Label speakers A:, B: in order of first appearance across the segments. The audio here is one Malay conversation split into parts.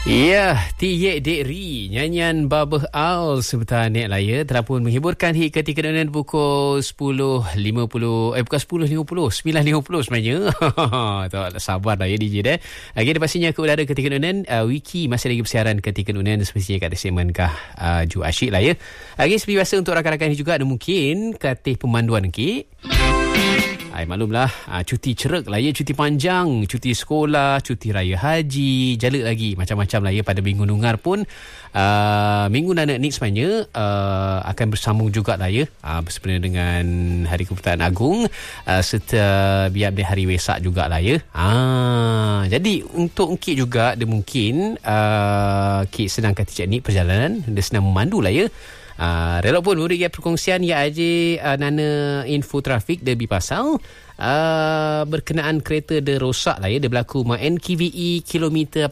A: Ya, Tiye Dekri, nyanyian Babah Al sebentar Nek Laya telah pun menghiburkan hit ketika dengan pukul 10.50 bukan 10.50 9.50 sebenarnya. Tak sabar dah ya DJ deh. Okey, pastinya ke udara ketika dengan Wiki masih lagi bersiaran ketika dengan semestinya kat segmen kah Ju Asyik lah ya. Okey, seperti biasa untuk rakan-rakan ini juga ada mungkin katih pemanduan okey. Maklumlah, cuti cerek lah ya, cuti panjang, cuti sekolah, cuti raya haji, jala lagi macam-macam lah ya pada minggu nungar pun. Minggu nanak ni sebenarnya akan bersambung juga lah ya bersempena dengan Hari Keputusan Agung serta biar hari Wesak juga lah ya. Jadi untuk Encik juga dia mungkin Encik sedang kata cik ni perjalanan, dia sedang memandu lah ya. Rela pun beri perkongsian ya aje nana info trafik dia pasal berkenaan kereta dia rosak lah ya, dia berlaku NKVE kilometer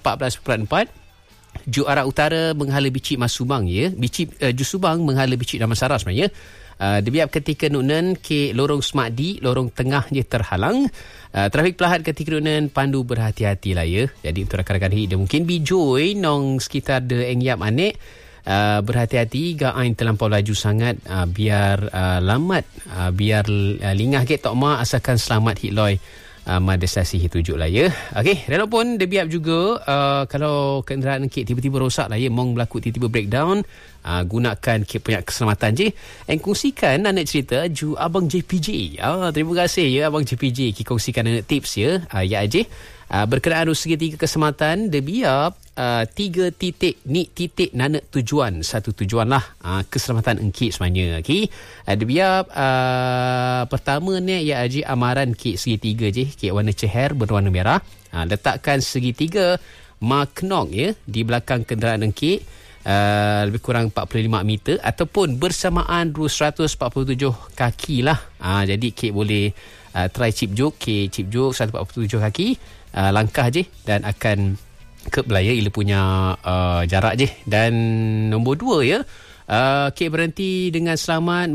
A: 14.4 Ju arah utara menghala Bicik Mas Subang ya, Ju Subang menghala Bicik Damansara sebenarnya. Dia biar ketika nunan ke lorong Smakdi, lorong tengah je terhalang. Trafik pelahat ketika nunan pandu berhati-hati lah ya. Jadi untuk rakan-rakan dia mungkin bijoi nong sekitar de engyap anek berhati-hati gain terlampau laju sangat biar lamat biar lingah ke tok ma asalkan selamat hitloi mada stasi tujuh lah ya. Okey, rela pun dia biar juga kalau kenderaan ke tiba-tiba rosak lah ya, mong berlaku tiba-tiba breakdown, gunakan ke punya keselamatan je. Kongsikan anak cerita Ju Abang JPJ. Terima kasih ya Abang JPJ kongsikan anak tips ya. Ya aje berkenaan segitiga keselamatan dia biar 3 titik ni titik nanak tujuan, satu tujuan lah keselamatan Encik sebenarnya. Okey, dia biar pertama ni ya aje amaran kek segitiga je, kek warna ceher berwarna merah. Letakkan segitiga maknok ya di belakang kenderaan Encik, lebih kurang 45 meter ataupun bersamaan 247 kaki lah. Jadi kek boleh try chip joke 147 kaki, langkah je dan akan ke belaya ia punya jarak je. Dan nombor 2 ya, kek berhenti dengan selamat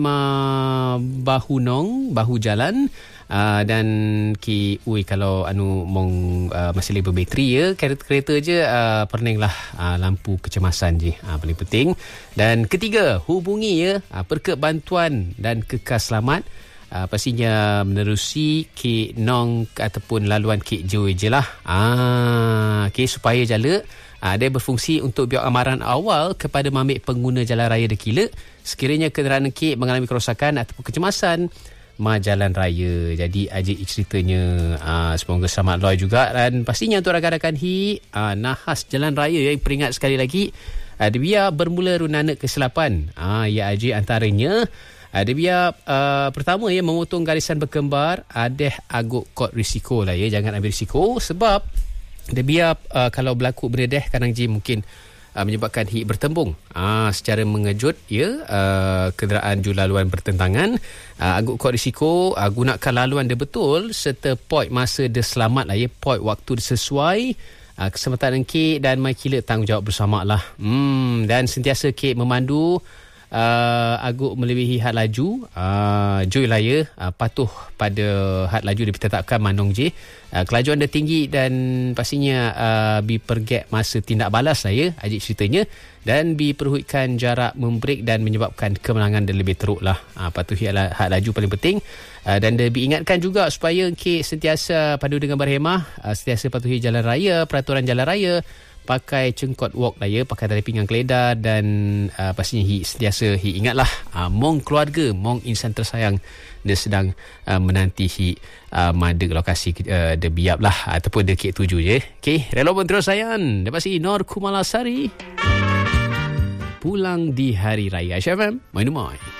A: bahu jalan. Dan ki kalau mong masih lebih bateri ya kereta je, perninglah lampu kecemasan je paling penting. Dan ketiga, hubungi ya perkeb bantuan dan kekal selamat. Pastinya menerusi Kek Nong ataupun laluan Kek Joy je lah. Okay, supaya jala dia berfungsi untuk biar amaran awal kepada mamik pengguna jalan raya dekila sekiranya kenderaan Kek mengalami kerosakan ataupun kecemasan jalan raya. Jadi aje ceritanya semoga selamat loy juga. Dan pastinya untuk rakan-rakan nahas jalan raya yang peringat sekali lagi dia biar bermula runana ke-8. Ya aje antaranya dia biar pertama ya memotong garisan berkembar, ada aguk kod risiko lah ya, jangan ambil risiko sebab dia biar kalau berlaku berdeh kadang je mungkin menyebabkan hit bertembung secara mengejut ya, kenderaan ju laluan bertentangan. Aguk kod risiko, gunakan laluan dia betul serta point masa dia selamat lah ya, point waktu dia sesuai kesempatan Encik dan mai kila tanggungjawab bersama lah. Dan sentiasa Kek memandu aguk melebihi had laju, joy lah ya, patuh pada had laju ditetapkan manong je. Kelajuan dia tinggi dan pastinya pergek masa tindak balas lah ya ajik ceritanya, dan perhutkan jarak membrek dan menyebabkan kemenangan dia lebih teruk lah. Patuhi had laju paling penting. Dan dia ingatkan juga supaya Encik sentiasa padu dengan berhemah, sentiasa patuhi jalan raya, peraturan jalan raya, pakai cengkot walk lah ya, pakai tali pinggang keledar, dan pastinya sentiasa ingatlah mong keluarga, mong insan tersayang dia sedang menanti mada lokasi dia biap lah ataupun dia Kek 7 je. Okey, rela pun terus sayang. Lepas ni Nor Kumalasari pulang di hari raya. Aisyah FM, main rumah.